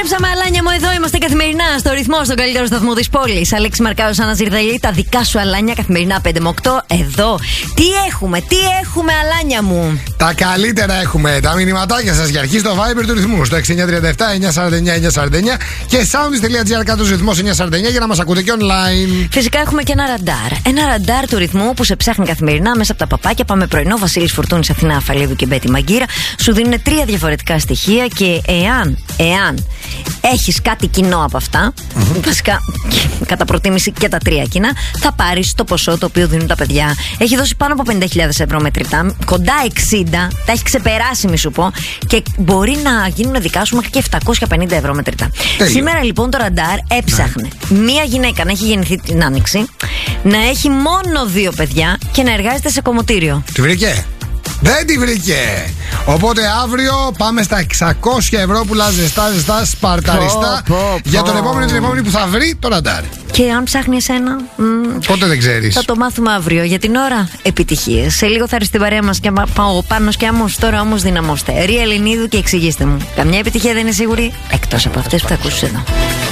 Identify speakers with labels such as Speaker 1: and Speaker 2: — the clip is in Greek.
Speaker 1: Επιστρέψαμε, αλάνια μου, εδώ είμαστε καθημερινά στο ρυθμό, στον καλύτερο σταθμό της πόλης. Αλέξη Μαρκάος, Άννα Ζυρδαλή, τα δικά σου αλάνια καθημερινά 5 με 8. Εδώ. Τι έχουμε, αλάνια μου.
Speaker 2: Τα καλύτερα έχουμε. Τα μηνυματάκια σας για αρχή στο Viber του ρυθμού. Στο 6937-949-949 και soundis.gr κάτω ρυθμός 949 για να μας ακούτε και online.
Speaker 1: Φυσικά έχουμε και ένα ραντάρ. Ένα ραντάρ του ρυθμού που σε ψάχνει καθημερινά μέσα από τα παπάκια. Πάμε πρωινό, Βασίλης Φουρτούνης, Αθηνά Αφαλίδου και Μπέτη Μαγκύρα. Σου δίνουν 3 διαφορετικά στοιχεία και εάν έχεις κάτι κοινό από αυτά, βασικά κατά προτίμηση και τα 3 κοινά, θα πάρεις το ποσό το οποίο δίνουν τα παιδιά. Έχει δώσει πάνω από 50.000 ευρώ μετρητά, κοντά 60, τα έχει ξεπεράσει, μη σου πω, και μπορεί να γίνουν δικά σου μέχρι και 750 ευρώ μετρητά. Σήμερα λοιπόν το ραντάρ έψαχνε μία γυναίκα να έχει γεννηθεί την Άνοιξη, να έχει μόνο 2 παιδιά και να εργάζεται σε κομμωτήριο.
Speaker 2: Τη βρήκε? Δεν τη βρήκε. Οπότε αύριο πάμε στα 600 ευρώ που ζεστά σπαρταριστά για τον επόμενο την επόμενη που θα βρει το ραντάρ.
Speaker 1: Και αν ψάχνει εσένα,
Speaker 2: πότε δεν ξέρεις.
Speaker 1: Θα το μάθουμε αύριο. Για την ώρα, επιτυχίες. Σε λίγο θα έρθει στην παρέα μας και πάω Πάνος και Άμμος. Τώρα όμως δυναμώστε. Ρία Ελληνίδου και εξηγήστε μου. Καμιά επιτυχία δεν είναι σίγουρη εκτός από αυτές που θα ακούσεις εδώ.